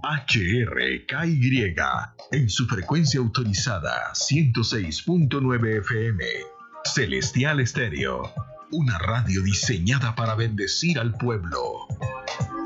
HRKY en su frecuencia autorizada 106.9 FM. Celestial Estéreo, una radio diseñada para bendecir al pueblo.